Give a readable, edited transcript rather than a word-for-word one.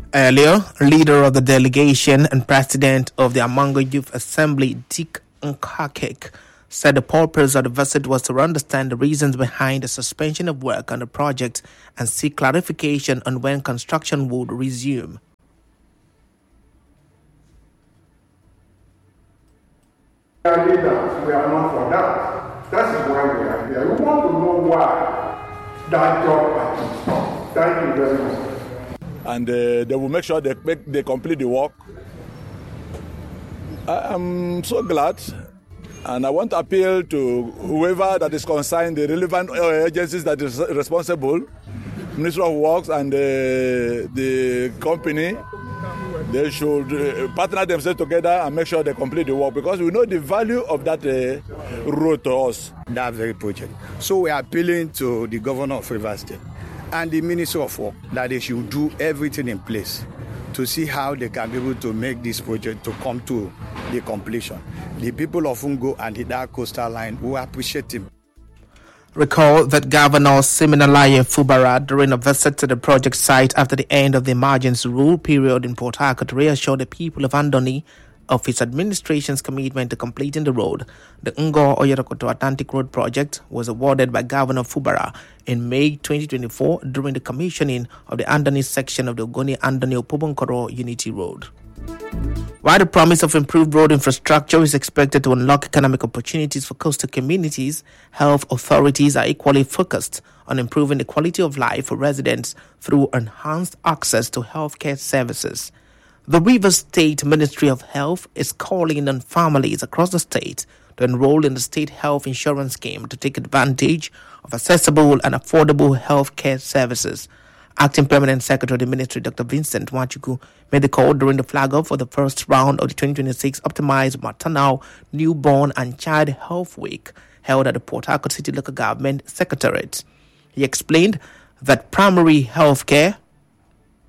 Earlier, leader of the delegation and president of the Amango Youth Assembly, Dick Nkakek, said the purpose of the visit was to understand the reasons behind the suspension of work on the project and seek clarification on when construction would resume. We are leaders, we are not for that. That is why we are here. We want to know why that job has been stopped. Thank you very much. And they will make sure they complete the work. I'm so glad, and I want to appeal to whoever that is concerned, the relevant agencies that is responsible, Ministry of Works and the company. They should partner themselves together and make sure they complete the work, because we know the value of that road to us. That very project. So we are appealing to the governor of Rivers State and the Ministry of Work that they should do everything in place to see how they can be able to make this project to come to the completion. The people of Ungo and the Dark Coastal Line will appreciate him. Recall that Governor Siminalayi Fubara, during a visit to the project site after the end of the emergency rule period in Port Harcourt, reassured the people of Andoni of his administration's commitment to completing the road. The Ngo-Oyerokoto Atlantic Road project was awarded by Governor Fubara in May 2024 during the commissioning of the Andoni section of the Ogoni-Andoni-Opobonkoro Unity Road. While the promise of improved road infrastructure is expected to unlock economic opportunities for coastal communities, health authorities are equally focused on improving the quality of life for residents through enhanced access to healthcare services. The Rivers State Ministry of Health is calling on families across the state to enroll in the state health insurance scheme to take advantage of accessible and affordable healthcare services. Acting Permanent Secretary of the Ministry, Dr. Vincent Wachuku, made the call during the flag-off for the first round of the 2026 Optimized Maternal, Newborn and Child Health Week held at the Port Harcourt City Local Government Secretariat. He explained that primary health care